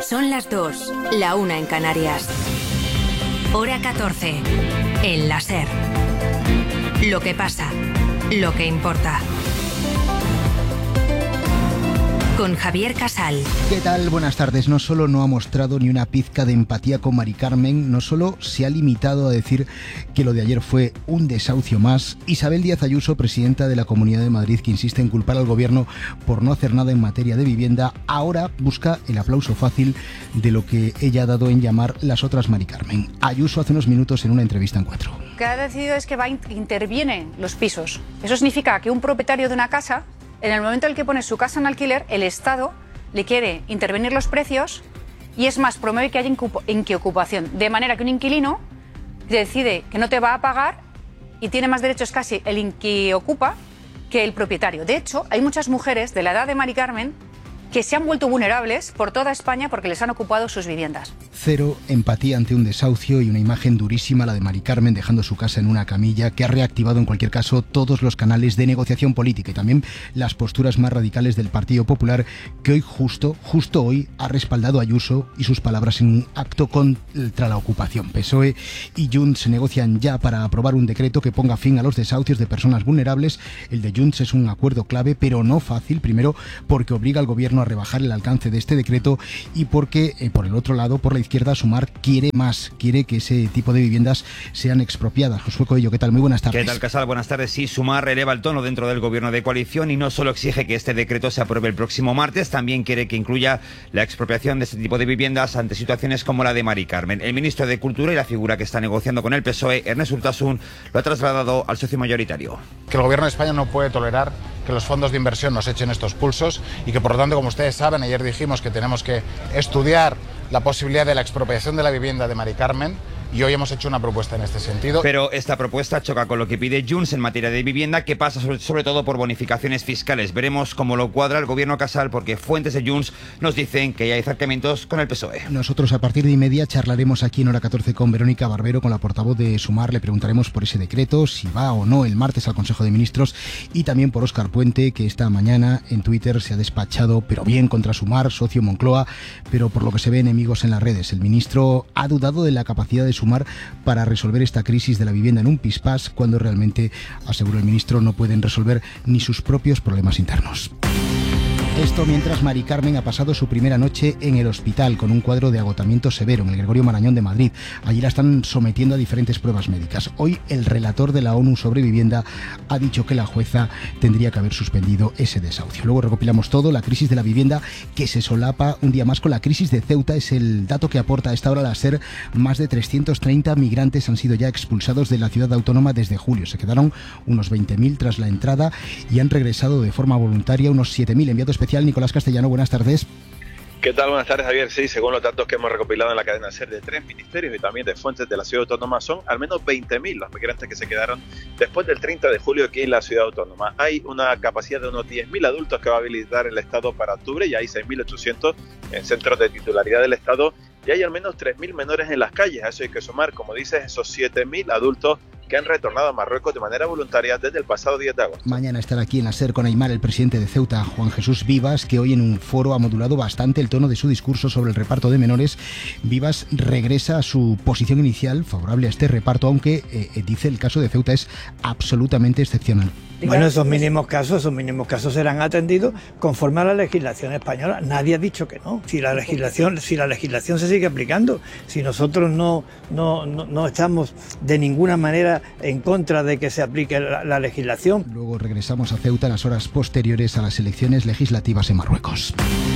Son las 2, la 1 en Canarias. Hora 14, en la SER. Lo que pasa, lo que importa. Con Javier Casal. ¿Qué tal? Buenas tardes. No solo no ha mostrado ni una pizca de empatía con Mari Carmen, no solo se ha limitado a decir que lo de ayer fue un desahucio más. Isabel Díaz Ayuso, presidenta de la Comunidad de Madrid, que insiste en culpar al gobierno por no hacer nada en materia de vivienda, ahora busca el aplauso fácil de lo que ella ha dado en llamar las otras Mari Carmen. Ayuso hace unos minutos en una entrevista en Cuatro. Lo que ha decidido es que intervienen los pisos. Eso significa que un propietario de una casa, en el momento en el que pone su casa en alquiler, el Estado le quiere intervenir los precios y es más, promueve que haya inquiocupación. De manera que un inquilino decide que no te va a pagar y tiene más derechos casi el inquiocupa que el propietario. De hecho, hay muchas mujeres de la edad de Mari Carmen que se han vuelto vulnerables por toda España porque les han ocupado sus viviendas. Cero empatía ante un desahucio y una imagen durísima, la de Mari Carmen dejando su casa en una camilla, que ha reactivado en cualquier caso todos los canales de negociación política y también las posturas más radicales del Partido Popular, que hoy justo hoy ha respaldado a Ayuso y sus palabras en un acto contra la ocupación. PSOE y Junts se negocian ya para aprobar un decreto que ponga fin a los desahucios de personas vulnerables. El de Junts es un acuerdo clave, pero no fácil, primero porque obliga al gobierno a rebajar el alcance de este decreto y porque, por el otro lado, por la izquierda, Sumar quiere más, quiere que ese tipo de viviendas sean expropiadas. Josué Coello, ¿qué tal? Muy buenas tardes. ¿Qué tal, Casal? Buenas tardes. Sí, Sumar eleva el tono dentro del gobierno de coalición y no solo exige que este decreto se apruebe el próximo martes, también quiere que incluya la expropiación de este tipo de viviendas ante situaciones como la de Mari Carmen. El ministro de Cultura y la figura que está negociando con el PSOE, Ernest Urtasun, lo ha trasladado al socio mayoritario. Que el gobierno de España no puede tolerar que los fondos de inversión nos echen estos pulsos y que, por lo tanto, como ustedes saben, ayer dijimos que tenemos que estudiar la posibilidad de la expropiación de la vivienda de Mari Carmen y hoy hemos hecho una propuesta en este sentido. Pero esta propuesta choca con lo que pide Junts en materia de vivienda, que pasa sobre todo por bonificaciones fiscales. Veremos cómo lo cuadra el gobierno Casal, porque fuentes de Junts nos dicen que ya hay acercamientos con el PSOE. Nosotros a partir de 1:30 charlaremos aquí en Hora 14 con Verónica Barbero, con la portavoz de Sumar. Le preguntaremos por ese decreto, si va o no el martes al Consejo de Ministros, y también por Óscar Puente, que esta mañana en Twitter se ha despachado, pero bien, contra Sumar, socio Moncloa, pero por lo que se ve enemigos en las redes. El ministro ha dudado de la capacidad de Sumar para resolver esta crisis de la vivienda en un pispás, cuando realmente, aseguró el ministro, no pueden resolver ni sus propios problemas internos. Esto mientras Mari Carmen ha pasado su primera noche en el hospital con un cuadro de agotamiento severo en el Gregorio Marañón de Madrid. Allí la están sometiendo a diferentes pruebas médicas. Hoy el relator de la ONU sobre vivienda ha dicho que la jueza tendría que haber suspendido ese desahucio. Luego recopilamos todo, la crisis de la vivienda que se solapa un día más con la crisis de Ceuta. Es el dato que aporta a esta hora la SER. Más de 330 migrantes han sido ya expulsados de la ciudad autónoma desde julio. Se quedaron unos 20.000 tras la entrada y han regresado de forma voluntaria unos 7.000. Enviado especial Nicolás Castellano, buenas tardes. ¿Qué tal? Buenas tardes, Javier. Sí, según los datos que hemos recopilado en la cadena SER de 3 ministerios y también de fuentes de la ciudad autónoma, son al menos 20.000 los migrantes que se quedaron después del 30 de julio aquí en la ciudad autónoma. Hay una capacidad de unos 10.000 adultos que va a habilitar el Estado para octubre, y hay 6.800 en centros de titularidad del Estado, y hay al menos 3.000 menores en las calles. A eso hay que sumar, como dices, esos 7.000 adultos que han retornado a Marruecos de manera voluntaria desde el pasado 10 de agosto. Mañana estará aquí en la SER con Aimar el presidente de Ceuta, Juan Jesús Vivas, que hoy en un foro ha modulado bastante el tono de su discurso sobre el reparto de menores. Vivas regresa a su posición inicial favorable a este reparto, aunque dice el caso de Ceuta es absolutamente excepcional. Bueno, esos mínimos casos serán atendidos conforme a la legislación española. Nadie ha dicho que no. Si la legislación se sigue aplicando, si nosotros no estamos de ninguna manera en contra de que se aplique la legislación. Luego regresamos a Ceuta en las horas posteriores a las elecciones legislativas en Marruecos.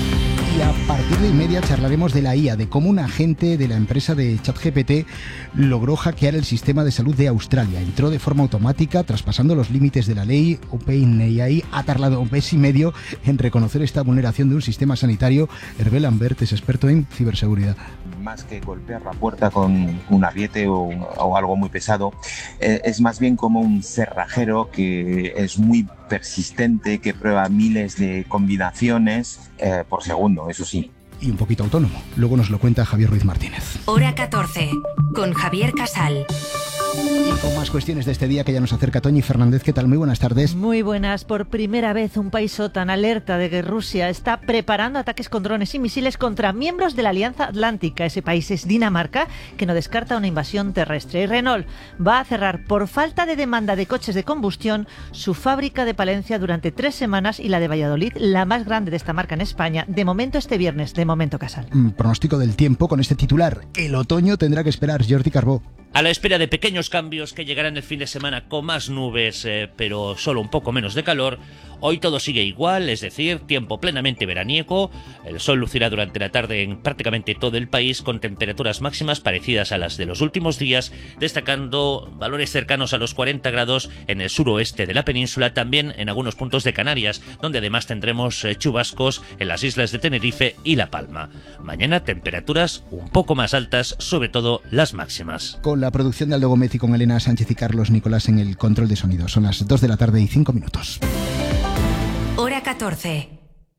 Y a partir de 1:30 charlaremos de la IA, de cómo un agente de la empresa de ChatGPT logró hackear el sistema de salud de Australia. Entró de forma automática, traspasando los límites de la ley. OpenAI ha tardado un mes y medio en reconocer esta vulneración de un sistema sanitario. Hervé Lambert es experto en ciberseguridad. Más que golpear la puerta con un ariete o algo muy pesado, es más bien como un cerrajero que es muy persistente, que prueba miles de combinaciones por segundo, eso sí. Y un poquito autónomo. Luego nos lo cuenta Javier Ruiz Martínez. Hora 14, con Javier Casal. Y con más cuestiones de este día que ya nos acerca Toñi Fernández. ¿Qué tal? Muy buenas tardes. Muy buenas. Por primera vez un país OTAN alerta de que Rusia está preparando ataques con drones y misiles contra miembros de la Alianza Atlántica. Ese país es Dinamarca, que no descarta una invasión terrestre. Y Renault va a cerrar por falta de demanda de coches de combustión su fábrica de Palencia durante 3 semanas y la de Valladolid, la más grande de esta marca en España. De momento este viernes, de momento Casal. Pronóstico del tiempo con este titular. El otoño tendrá que esperar. Jordi Carbó. A la espera de pequeños cambios que llegarán el fin de semana con más nubes, pero solo un poco menos de calor, hoy todo sigue igual, es decir, tiempo plenamente veraniego. El sol lucirá durante la tarde en prácticamente todo el país con temperaturas máximas parecidas a las de los últimos días, destacando valores cercanos a los 40 grados en el suroeste de la península, también en algunos puntos de Canarias, donde además tendremos chubascos en las islas de Tenerife y La Palma. Mañana temperaturas un poco más altas, sobre todo las máximas. Con la producción de Aldo Gómez y con Elena Sánchez y Carlos Nicolás en el control de sonido. Son las 2 de la tarde y 5 minutos. Hora 14.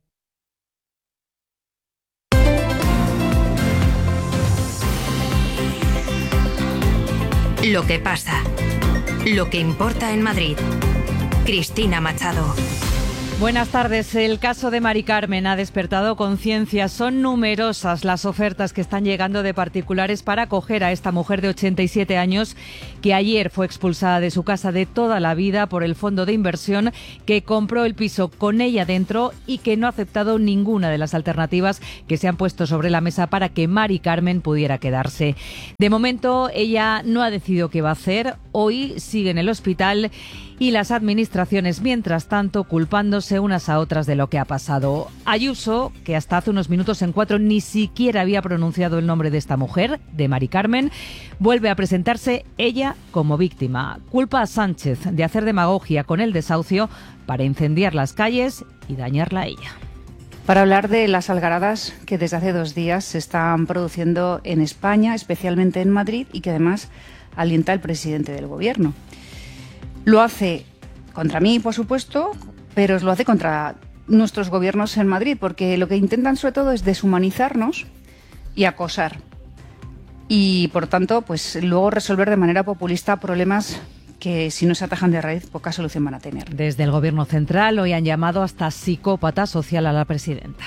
Lo que pasa. Lo que importa en Madrid. Cristina Machado. Buenas tardes. El caso de Mari Carmen ha despertado conciencia. Son numerosas las ofertas que están llegando de particulares para acoger a esta mujer de 87 años que ayer fue expulsada de su casa de toda la vida por el fondo de inversión que compró el piso con ella dentro y que no ha aceptado ninguna de las alternativas que se han puesto sobre la mesa para que Mari Carmen pudiera quedarse. De momento, ella no ha decidido qué va a hacer. Hoy sigue en el hospital y las administraciones, mientras tanto, culpándose unas a otras de lo que ha pasado. Ayuso, que hasta hace unos minutos en 4 ni siquiera había pronunciado el nombre de esta mujer, de Mari Carmen, vuelve a presentarse ella como víctima. Culpa a Sánchez de hacer demagogia con el desahucio para incendiar las calles y dañarla a ella. Para hablar de las algaradas que desde hace 2 días se están produciendo en España, especialmente en Madrid, y que además alienta el presidente del Gobierno. Lo hace contra mí, por supuesto, pero lo hace contra nuestros gobiernos en Madrid, porque lo que intentan sobre todo es deshumanizarnos y acosar. Y, por tanto, pues luego resolver de manera populista problemas que, si no se atajan de raíz, poca solución van a tener. Desde el Gobierno central hoy han llamado hasta psicópata social a la presidenta.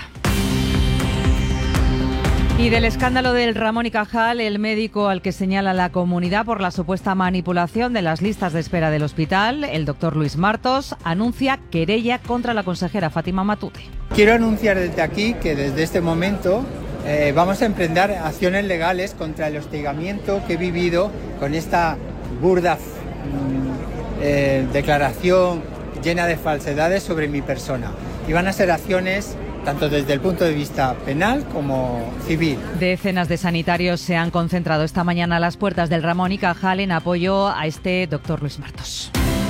Y del escándalo del Ramón y Cajal, el médico al que señala la comunidad por la supuesta manipulación de las listas de espera del hospital, el doctor Luis Martos, anuncia querella contra la consejera Fátima Matute. Quiero anunciar desde aquí que desde este momento vamos a emprender acciones legales contra el hostigamiento que he vivido con esta burda declaración llena de falsedades sobre mi persona. Y van a ser acciones tanto desde el punto de vista penal como civil. Decenas de sanitarios se han concentrado esta mañana a las puertas del Ramón y Cajal en apoyo a este doctor Luis Martos.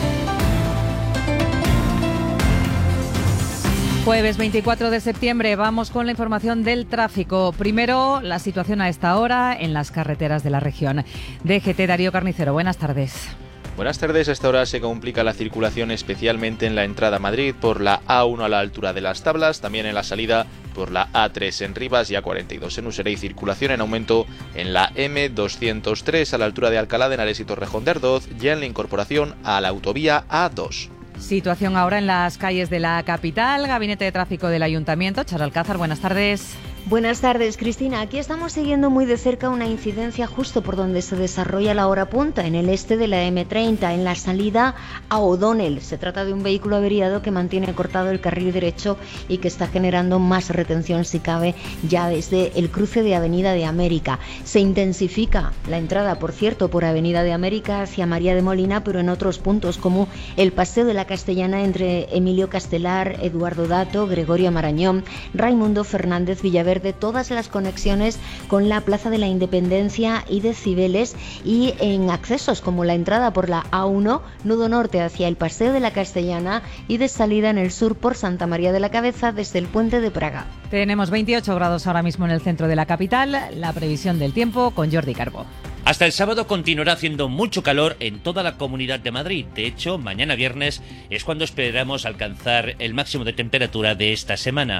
Jueves 24 de septiembre, vamos con la información del tráfico. Primero, la situación a esta hora en las carreteras de la región. DGT, Darío Carnicero, buenas tardes. Buenas tardes. A esta hora se complica la circulación especialmente en la entrada a Madrid por la A1 a la altura de Las Tablas, también en la salida por la A3 en Rivas y A42 en Usera, y circulación en aumento en la M203 a la altura de Alcalá de Henares y Torrejón de Ardoz, ya en la incorporación a la autovía A2. Situación ahora en las calles de la capital. Gabinete de Tráfico del Ayuntamiento. Charo Alcázar, buenas tardes. Buenas tardes, Cristina. Aquí estamos siguiendo muy de cerca una incidencia justo por donde se desarrolla la hora punta, en el este de la M30, en la salida a O'Donnell. Se trata de un vehículo averiado que mantiene cortado el carril derecho y que está generando más retención, si cabe, ya desde el cruce de Avenida de América. Se intensifica la entrada, por cierto, por Avenida de América hacia María de Molina, pero en otros puntos, como el Paseo de la Castellana entre Emilio Castelar, Eduardo Dato, Gregorio Marañón, Raimundo Fernández Villaverde, todas las conexiones con la Plaza de la Independencia y de Cibeles, y en accesos como la entrada por la A1, nudo norte hacia el Paseo de la Castellana, y de salida en el sur por Santa María de la Cabeza desde el Puente de Praga. Tenemos 28 grados ahora mismo en el centro de la capital. La previsión del tiempo con Jordi Carbó. Hasta el sábado continuará haciendo mucho calor en toda la Comunidad de Madrid. De hecho, mañana viernes es cuando esperamos alcanzar el máximo de temperatura de esta semana.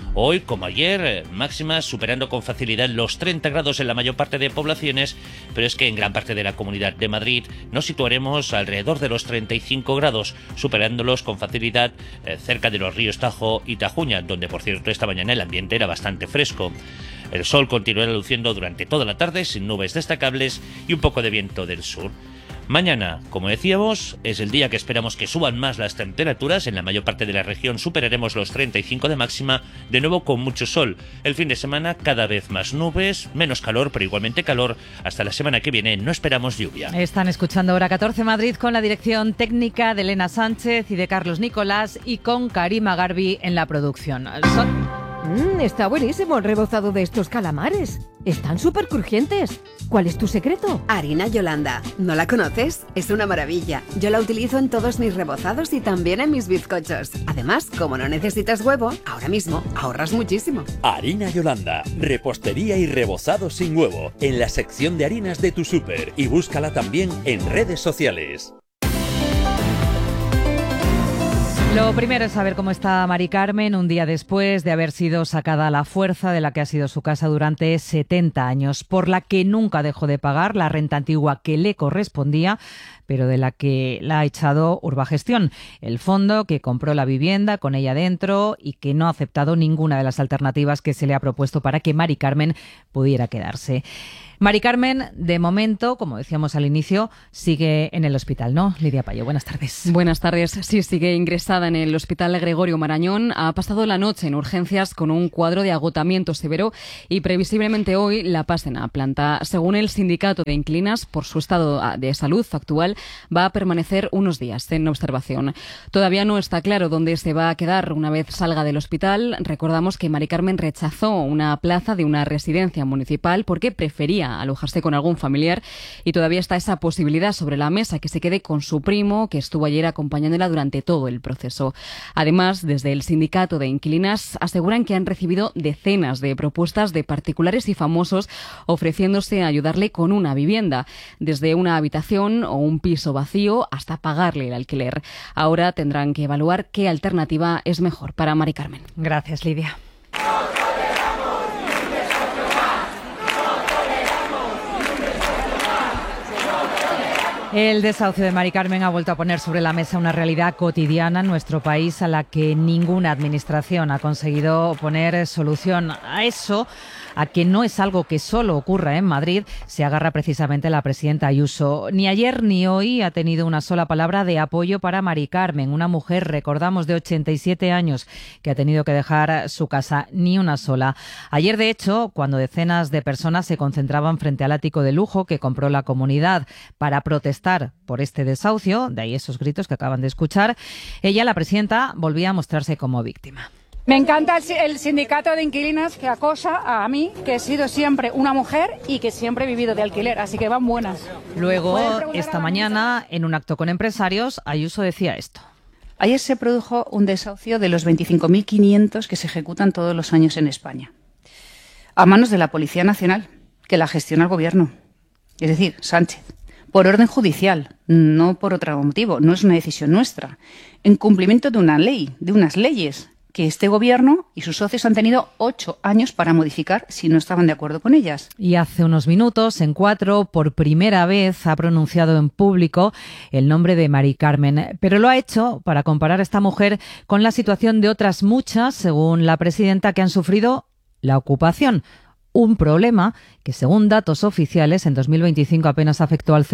Hoy, como ayer, máximas superando con facilidad los 30 grados en la mayor parte de poblaciones, pero es que en gran parte de la Comunidad de Madrid nos situaremos alrededor de los 35 grados, superándolos con facilidad cerca de los ríos Tajo y Tajuña, donde por cierto esta mañana el ambiente era bastante fresco. El sol continuará luciendo durante toda la tarde sin nubes destacables y un poco de viento del sur. Mañana, como decíamos, es el día que esperamos que suban más las temperaturas. En la mayor parte de la región superaremos los 35 de máxima, de nuevo con mucho sol. El fin de semana cada vez más nubes, menos calor, pero igualmente calor. Hasta la semana que viene no esperamos lluvia. Están escuchando Hora 14 Madrid con la dirección técnica de Elena Sánchez y de Carlos Nicolás y con Karima Garbi en la producción. Está buenísimo el rebozado de estos calamares. Están súper crujientes. ¿Cuál es tu secreto? Harina Yolanda. ¿No la conoces? Es una maravilla. Yo la utilizo en todos mis rebozados y también en mis bizcochos. Además, como no necesitas huevo, ahora mismo ahorras muchísimo. Harina Yolanda. Repostería y rebozado sin huevo. En la sección de harinas de tu súper. Y búscala también en redes sociales. Lo primero es saber cómo está Mari Carmen un día después de haber sido sacada a la fuerza de la que ha sido su casa durante 70 años, por la que nunca dejó de pagar la renta antigua que le correspondía, pero de la que la ha echado Urbagestión, el fondo que compró la vivienda con ella dentro y que no ha aceptado ninguna de las alternativas que se le ha propuesto para que Mari Carmen pudiera quedarse. Mari Carmen, de momento, como decíamos al inicio, sigue en el hospital, ¿no? Lidia Payo, buenas tardes. Buenas tardes. Sí, sigue ingresada en el Hospital Gregorio Marañón. Ha pasado la noche en urgencias con un cuadro de agotamiento severo y previsiblemente hoy la pasen a planta. Según el sindicato de inquilinas, por su estado de salud actual, va a permanecer unos días en observación. Todavía no está claro dónde se va a quedar una vez salga del hospital. Recordamos que Mari Carmen rechazó una plaza de una residencia municipal porque prefería alojarse con algún familiar y todavía está esa posibilidad sobre la mesa, que se quede con su primo, que estuvo ayer acompañándola durante todo el proceso. Además, desde el sindicato de inquilinas aseguran que han recibido decenas de propuestas de particulares y famosos ofreciéndose a ayudarle con una vivienda, desde una habitación o un piso vacío hasta pagarle el alquiler. Ahora tendrán que evaluar qué alternativa es mejor para Mari Carmen. Gracias, Lidia. El desahucio de Mari Carmen ha vuelto a poner sobre la mesa una realidad cotidiana en nuestro país a la que ninguna administración ha conseguido poner solución. A eso, a que no es algo que solo ocurra en Madrid, se agarra precisamente la presidenta Ayuso. Ni ayer ni hoy ha tenido una sola palabra de apoyo para Mari Carmen, una mujer, recordamos, de 87 años, que ha tenido que dejar su casa, ni una sola. Ayer, de hecho, cuando decenas de personas se concentraban frente al ático de lujo que compró la comunidad para protestar por este desahucio, de ahí esos gritos que acaban de escuchar, ella, la presidenta, volvía a mostrarse como víctima. Me encanta el sindicato de inquilinas que acosa a mí, que he sido siempre una mujer y que siempre he vivido de alquiler, así que van buenas. Luego, esta mañana, en un acto con empresarios, Ayuso decía esto. Ayer se produjo un desahucio de los 25.500 que se ejecutan todos los años en España, a manos de la Policía Nacional, que la gestiona el Gobierno, es decir, Sánchez, por orden judicial, no por otro motivo, no es una decisión nuestra, en cumplimiento de una ley, de unas leyes que este Gobierno y sus socios han tenido 8 años para modificar si no estaban de acuerdo con ellas. Y hace unos minutos, en 4, por primera vez ha pronunciado en público el nombre de Mari Carmen, pero lo ha hecho para comparar a esta mujer con la situación de otras muchas, según la presidenta, que han sufrido la ocupación. Un problema que, según datos oficiales, en 2025 apenas afectó al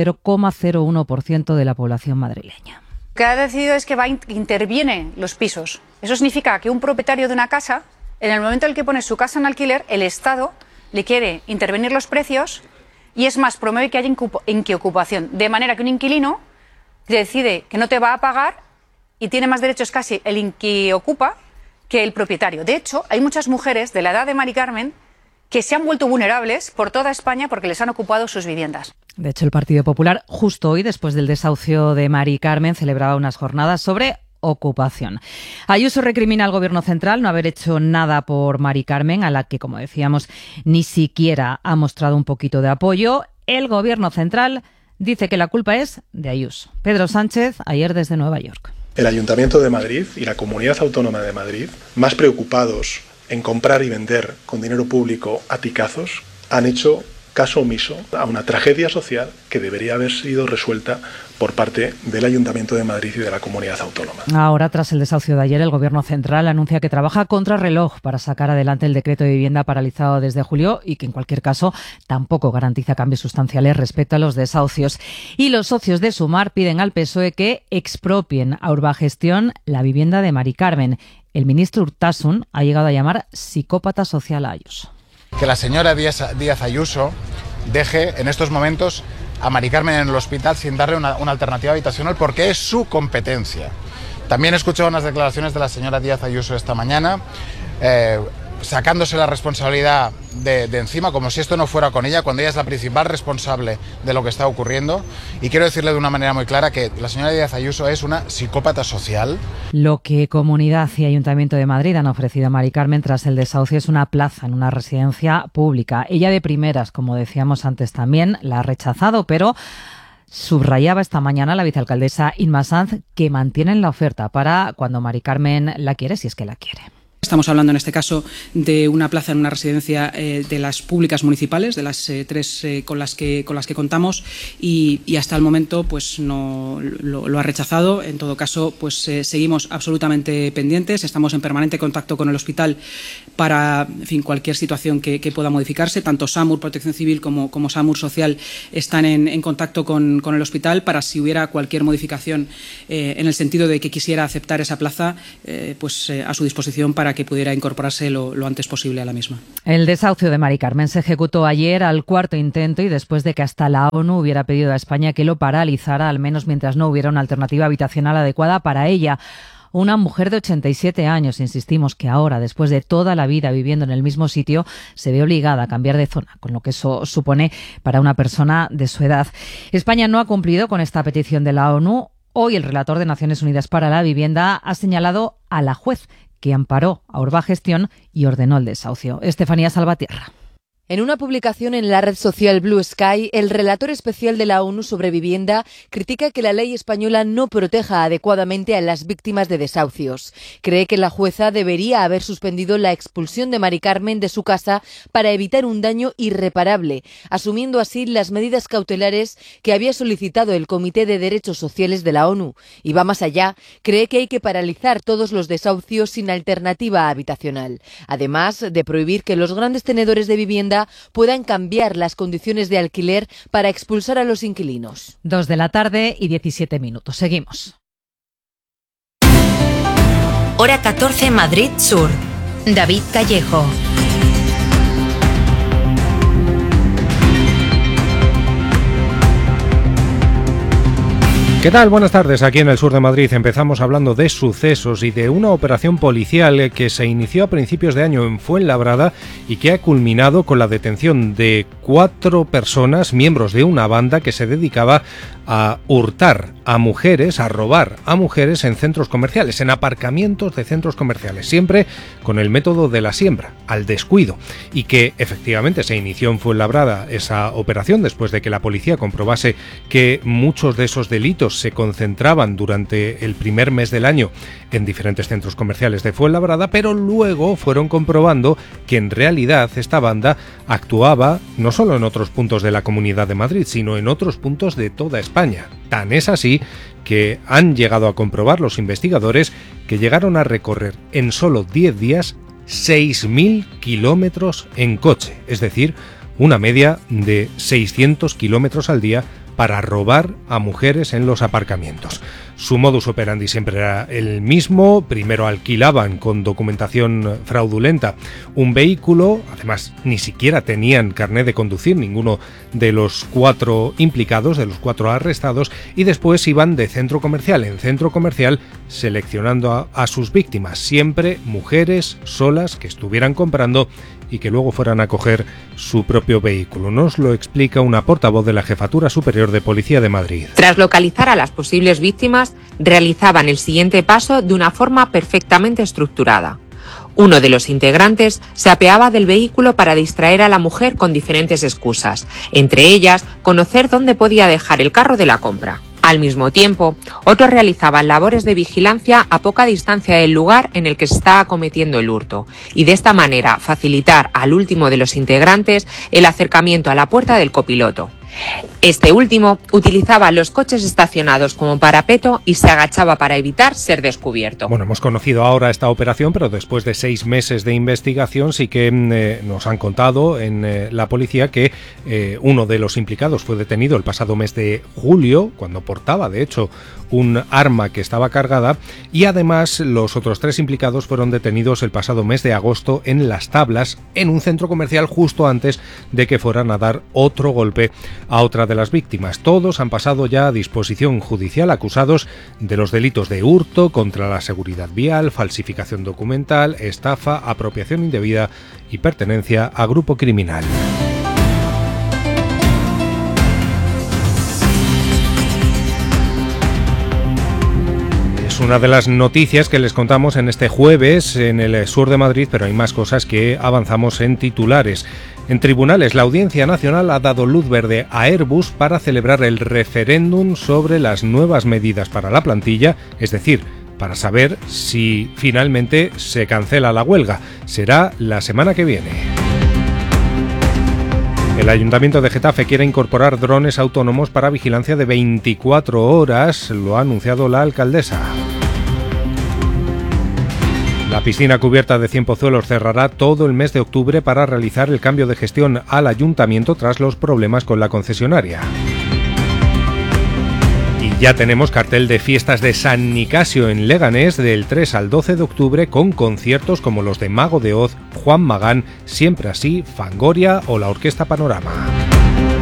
0,01% de la población madrileña. Lo que ha decidido es que interviene los pisos. Eso significa que un propietario de una casa, en el momento en el que pone su casa en alquiler, el Estado le quiere intervenir los precios y es más, promueve que haya inquiocupación. De manera que un inquilino decide que no te va a pagar y tiene más derechos casi el inquiocupa que el propietario. De hecho, hay muchas mujeres de la edad de Mari Carmen que se han vuelto vulnerables por toda España porque les han ocupado sus viviendas. De hecho, el Partido Popular, justo hoy, después del desahucio de Mari Carmen, celebraba unas jornadas sobre ocupación. Ayuso recrimina al Gobierno central no haber hecho nada por Mari Carmen, a la que, como decíamos, ni siquiera ha mostrado un poquito de apoyo. El Gobierno central dice que la culpa es de Ayuso. Pedro Sánchez, ayer desde Nueva York. El Ayuntamiento de Madrid y la Comunidad Autónoma de Madrid, más preocupados en comprar y vender con dinero público a picazos, han hecho caso omiso a una tragedia social que debería haber sido resuelta por parte del Ayuntamiento de Madrid y de la Comunidad Autónoma. Ahora, tras el desahucio de ayer, el Gobierno central anuncia que trabaja contra reloj para sacar adelante el decreto de vivienda paralizado desde julio y que, en cualquier caso, tampoco garantiza cambios sustanciales respecto a los desahucios. Y los socios de Sumar piden al PSOE que expropien a Urbagestión la vivienda de Mari Carmen. El ministro Urtasun ha llegado a llamar psicópata social a Ayuso. Que la señora Díaz Ayuso deje en estos momentos a Mari Carmen en el hospital sin darle una alternativa habitacional porque es su competencia. También he escuchado unas declaraciones de la señora Díaz Ayuso esta mañana sacándose la responsabilidad de encima, como si esto no fuera con ella, cuando ella es la principal responsable de lo que está ocurriendo. Y quiero decirle de una manera muy clara que la señora Díaz Ayuso es una psicópata social. Lo que Comunidad y Ayuntamiento de Madrid han ofrecido a Mari Carmen tras el desahucio es una plaza en una residencia pública. Ella de primeras, como decíamos antes también, la ha rechazado, pero subrayaba esta mañana la vicealcaldesa Inma Sanz que mantienen la oferta para cuando Mari Carmen la quiere, si es que la quiere. Estamos hablando en este caso de una plaza en una residencia de las públicas municipales, de las tres con las que contamos, y hasta el momento pues no lo ha rechazado. En todo caso, pues seguimos absolutamente pendientes, estamos en permanente contacto con el hospital para, en fin, cualquier situación que pueda modificarse. Tanto SAMUR Protección Civil como SAMUR Social están en contacto con el hospital para, si hubiera cualquier modificación en el sentido de que quisiera aceptar esa plaza, pues a su disposición para que pudiera incorporarse lo antes posible a la misma. El desahucio de Mari Carmen se ejecutó ayer al cuarto intento y después de que hasta la ONU hubiera pedido a España que lo paralizara, al menos mientras no hubiera una alternativa habitacional adecuada para ella. Una mujer de 87 años, insistimos, que ahora, después de toda la vida viviendo en el mismo sitio, se ve obligada a cambiar de zona, con lo que eso supone para una persona de su edad. España no ha cumplido con esta petición de la ONU. Hoy el relator de Naciones Unidas para la Vivienda ha señalado a la juez que amparó a Urbagestión y ordenó el desahucio. Estefanía Salvatierra. En una publicación en la red social Blue Sky, el relator especial de la ONU sobre vivienda critica que la ley española no proteja adecuadamente a las víctimas de desahucios. Cree que la jueza debería haber suspendido la expulsión de Mari Carmen de su casa para evitar un daño irreparable, asumiendo así las medidas cautelares que había solicitado el Comité de Derechos Sociales de la ONU. Y va más allá, cree que hay que paralizar todos los desahucios sin alternativa habitacional, además de prohibir que los grandes tenedores de vivienda puedan cambiar las condiciones de alquiler para expulsar a los inquilinos. 2:17 p.m. Seguimos. Hora 14, Madrid Sur. David Callejo. ¿Qué tal? Buenas tardes. Aquí en el sur de Madrid empezamos hablando de sucesos y de una operación policial que se inició a principios de año en Fuenlabrada y que ha culminado con la detención de 4 personas, miembros de una banda que se dedicaba a hurtar a mujeres, a robar a mujeres en centros comerciales, en aparcamientos de centros comerciales, siempre con el método de la siembra, al descuido, y que efectivamente se inició en Fuenlabrada esa operación después de que la policía comprobase que muchos de esos delitos se concentraban durante el primer mes del año en diferentes centros comerciales de Fuenlabrada, pero luego fueron comprobando que en realidad esta banda actuaba no solo en otros puntos de la Comunidad de Madrid, sino en otros puntos de toda España. Tan es así que han llegado a comprobar los investigadores que llegaron a recorrer en solo 10 días 6.000 kilómetros en coche, es decir, una media de 600 kilómetros al día para robar a mujeres en los aparcamientos. Su modus operandi siempre era el mismo. Primero alquilaban con documentación fraudulenta un vehículo, además ni siquiera tenían carné de conducir ninguno de los 4 implicados, de los 4 arrestados, y después iban de centro comercial en centro comercial seleccionando a sus víctimas, siempre mujeres solas que estuvieran comprando y que luego fueran a coger su propio vehículo. Nos lo explica una portavoz de la Jefatura Superior de Policía de Madrid. Tras localizar a las posibles víctimas, realizaban el siguiente paso de una forma perfectamente estructurada. Uno de los integrantes se apeaba del vehículo para distraer a la mujer con diferentes excusas, entre ellas conocer dónde podía dejar el carro de la compra. Al mismo tiempo, otros realizaban labores de vigilancia a poca distancia del lugar en el que se estaba cometiendo el hurto, y de esta manera facilitar al último de los integrantes el acercamiento a la puerta del copiloto. Este último utilizaba los coches estacionados como parapeto y se agachaba para evitar ser descubierto. Bueno, hemos conocido ahora esta operación, pero después de 6 meses de investigación sí que nos han contado en la policía que uno de los implicados fue detenido el pasado mes de julio, cuando portaba, de hecho, un arma que estaba cargada, y además los otros 3 implicados fueron detenidos el pasado mes de agosto en Las Tablas, en un centro comercial justo antes de que fueran a dar otro golpe a otra de las víctimas. Todos han pasado ya a disposición judicial, acusados de los delitos de hurto contra la seguridad vial, falsificación documental, estafa, apropiación indebida y pertenencia a grupo criminal. Es una de las noticias que les contamos en este jueves en el sur de Madrid, pero hay más cosas que avanzamos en titulares. En tribunales, la Audiencia Nacional ha dado luz verde a Airbus para celebrar el referéndum sobre las nuevas medidas para la plantilla, es decir, para saber si finalmente se cancela la huelga. Será la semana que viene. El Ayuntamiento de Getafe quiere incorporar drones autónomos para vigilancia de 24 horas, lo ha anunciado la alcaldesa. La piscina cubierta de Cienpozuelos cerrará todo el mes de octubre para realizar el cambio de gestión al ayuntamiento tras los problemas con la concesionaria. Y ya tenemos cartel de fiestas de San Nicasio en Leganés del 3 al 12 de octubre con conciertos como los de Mago de Oz, Juan Magán, Siempre Así, Fangoria o la Orquesta Panorama.